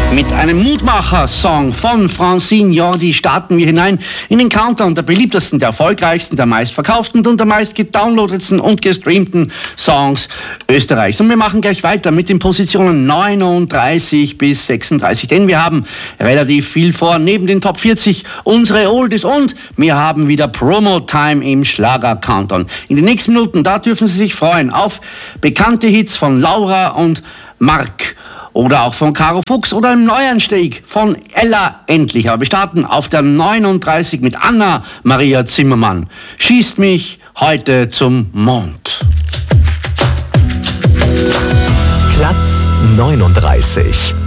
Mit einem Mutmacher-Song von Francine Jordi starten wir hinein in den Countdown der beliebtesten, der erfolgreichsten, der meistverkauften und der meist gedownloadetsten und gestreamten Songs Österreichs. Und wir machen gleich weiter mit den Positionen 39 bis 36, denn wir haben relativ viel vor. Neben den Top 40 unsere Oldies und wir haben wieder Promo-Time im Schlager-Countdown. In den nächsten Minuten, da dürfen Sie sich freuen auf bekannte Hits von Laura und Mark. Oder auch von Caro Fuchs oder im Neuanstieg von Ella Endlich. Aber wir starten auf der 39 mit Anna-Maria Zimmermann. Schießt mich heute zum Mond. Platz 39.